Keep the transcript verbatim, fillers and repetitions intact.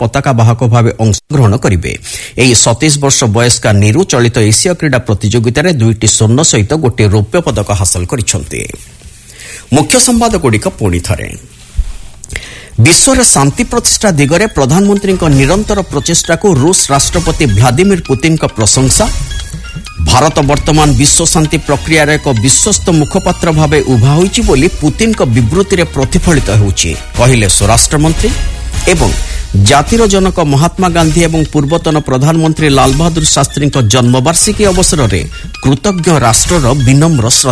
ପତାକା ବାହକ ଭାବେ ଅଂଶଗ୍ରହଣ କରିବେ। ଏହି ସତେଇଶ ବର୍ଷ ବୟସ୍କା ନିରୁ ଚଳିତ ଏସୀୟ କ୍ରୀଡ଼ା ପ୍ରତିଯୋଗିତାରେ ଦୁଇଟି ସ୍ୱର୍ଣ୍ଣ ସହିତ ଗୋଟିଏ ରୌପ୍ୟ ପଦକ ହାସଲ କରିଛନ୍ତି। ମୁଖ୍ୟ ସମ୍ବାଦଗୁଡ଼ିକ ପୁଣି ଥରେ। ବିଶ୍ୱରେ ଶାନ୍ତି ପ୍ରତିଷ୍ଠା ଦିଗରେ ପ୍ରଧାନମନ୍ତ୍ରୀଙ୍କ ନିରନ୍ତର ପ୍ରଚେଷ୍ଟାକୁ ରୁଷ ରାଷ୍ଟ୍ରପତି ଭ୍ଲାଦିମିର ପୁତିନଙ୍କ ପ୍ରଶଂସା। ଭାରତ ବର୍ତ୍ତମାନ ବିଶ୍ୱ ଶାନ୍ତି ପ୍ରକ୍ରିୟାର ଏକ ବିଶ୍ୱସ୍ତ ମୁଖପାତ୍ର ଭାବେ ଉଭା ହୋଇଛି ବୋଲି ପୁତିନଙ୍କ ବିବୃତ୍ତିରେ ପ୍ରତିଫଳିତ ହେଉଛି କହିଲେ ସ୍ୱରାଷ୍ଟ୍ରମନ୍ତ୍ରୀ। ଏବଂ ଜାତିର ଜନକ ମହାତ୍ମା ଗାନ୍ଧୀ ଏବଂ ପୂର୍ବତନ ପ୍ରଧାନମନ୍ତ୍ରୀ ଲାଲବାହାଦୁର ଶାସ୍ତ୍ରୀଙ୍କ ଜନ୍ମବାର୍ଷିକୀ ଅବସରରେ କୃତଜ୍ଞ ରାଷ୍ଟ୍ରର ବିନମ୍ର ଶ୍ରଦ୍ଧା